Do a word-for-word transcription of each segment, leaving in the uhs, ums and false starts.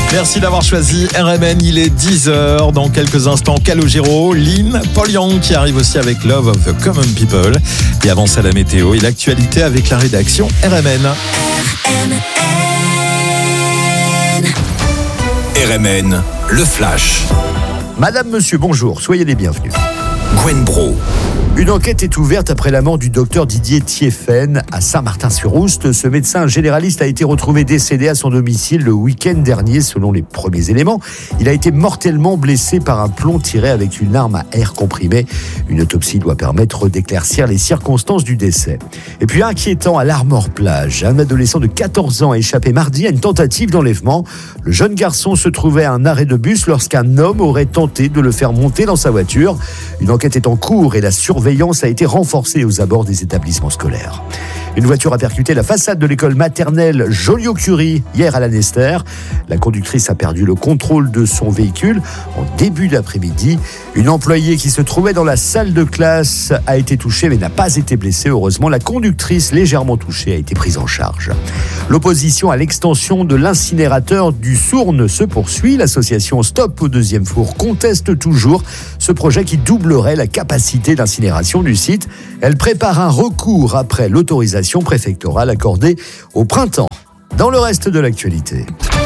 Merci d'avoir choisi R M N, il est dix heures. Dans quelques instants, Calogero, Lynn, Paul Young qui arrive aussi avec Love of the Common People. Et avant ça, la météo et l'actualité avec la rédaction R M N. R M N. R M N, le flash. Madame, monsieur, bonjour, soyez les bienvenus. Gwen Bro. Une enquête est ouverte après la mort du docteur Didier Thiéphène à Saint-Martin-sur-Oust. Ce médecin généraliste a été retrouvé décédé à son domicile le week-end dernier, selon les premiers éléments. Il a été mortellement blessé par un plomb tiré avec une arme à air comprimé. Une autopsie doit permettre d'éclaircir les circonstances du décès. Et puis inquiétant à l'Armor-Plage, un adolescent de quatorze ans a échappé mardi à une tentative d'enlèvement. Le jeune garçon se trouvait à un arrêt de bus lorsqu'un homme aurait tenté de le faire monter dans sa voiture. Une enquête est en cours et la surveillance a été renforcée aux abords des établissements scolaires. Une voiture a percuté la façade de l'école maternelle Joliot-Curie hier à Lanester. La conductrice a perdu le contrôle de son véhicule en début d'après-midi. Une employée qui se trouvait dans la salle de classe a été touchée mais n'a pas été blessée. Heureusement, la conductrice légèrement touchée a été prise en charge. L'opposition à l'extension de l'incinérateur du Sourne se poursuit. L'association Stop au deuxième four conteste toujours ce projet qui doublerait la capacité d'incinération du site. Elle prépare un recours après l'autorisation préfectorale accordée au printemps. Dans le reste de l'actualité.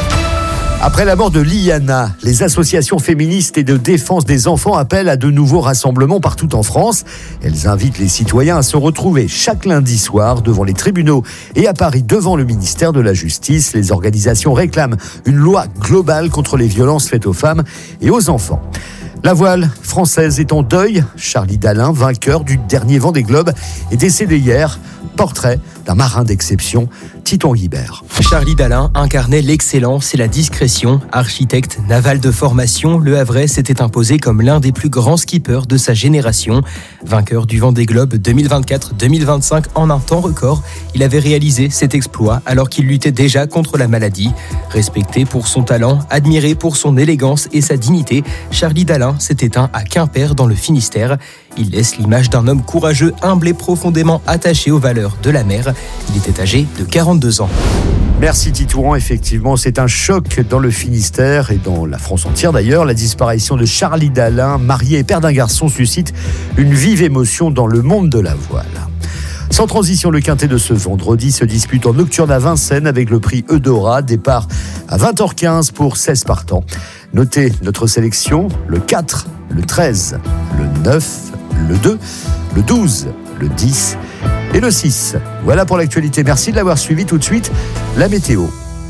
Après la mort de Liana, les associations féministes et de défense des enfants appellent à de nouveaux rassemblements partout en France. Elles invitent les citoyens à se retrouver chaque lundi soir devant les tribunaux et à Paris devant le ministère de la Justice. Les organisations réclament une loi globale contre les violences faites aux femmes et aux enfants. La voile française est en deuil. Charlie Dalin, vainqueur du dernier Vendée Globe, est décédé hier. Portrait d'un marin d'exception, Titon Guibert. Charlie Dalin incarnait l'excellence et la discrétion. Architecte naval de formation, le Havrais s'était imposé comme l'un des plus grands skippers de sa génération. Vainqueur du Vendée Globe deux mille vingt-quatre deux mille vingt-cinq en un temps record, il avait réalisé cet exploit alors qu'il luttait déjà contre la maladie. Respecté pour son talent, admiré pour son élégance et sa dignité, Charlie Dalin s'est éteint à Quimper dans le Finistère. Il laisse l'image d'un homme courageux, humble et profondément attaché aux valeurs de la mer. Il était âgé de quarante-deux ans. Merci Titouan, effectivement, c'est un choc dans le Finistère et dans la France entière d'ailleurs. La disparition de Charlie Dalin, marié et père d'un garçon, suscite une vive émotion dans le monde de la voile. Sans transition, le quintet de ce vendredi se dispute en nocturne à Vincennes avec le prix Eudora. Départ à vingt heures quinze pour seize partants. Notez notre sélection, le quatre, le treize, le neuf, le deux, le douze, le dix et le six. Voilà pour l'actualité. Merci de l'avoir suivi. Tout de suite, la météo.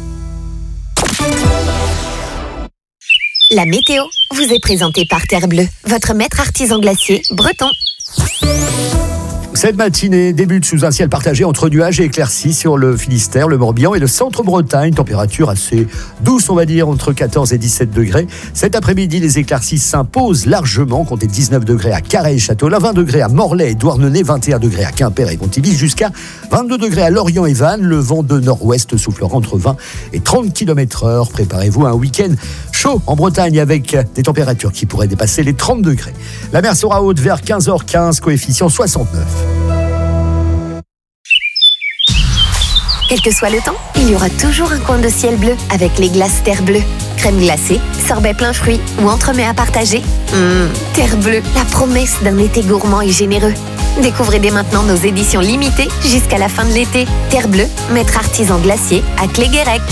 La météo vous est présentée par Terre Bleue, votre maître artisan glacier breton. Cette matinée débute sous un ciel partagé entre nuages et éclaircies sur le Finistère, le Morbihan et le centre-Bretagne. Température assez douce, on va dire, entre quatorze et dix-sept degrés. Cet après-midi, les éclaircies s'imposent largement. Comptez dix-neuf degrés à Carhaix et Châteaulin, vingt degrés à Morlaix et Douarnenez, vingt et un degrés à Quimper et Pontivy, jusqu'à vingt-deux degrés à Lorient et Vannes. Le vent de nord-ouest soufflera entre vingt et trente kilomètres heure. Préparez-vous à un week-end chaud en Bretagne avec des températures qui pourraient dépasser les trente degrés. La mer sera haute vers quinze heures quinze, coefficient soixante-neuf. Quel que soit le temps, il y aura toujours un coin de ciel bleu avec les glaces Terre Bleue. Crème glacée, sorbet plein fruits ou entremets à partager. Mmh, Terre Bleue, la promesse d'un été gourmand et généreux. Découvrez dès maintenant nos éditions limitées jusqu'à la fin de l'été. Terre Bleue, maître artisan glacier à Cléguérec.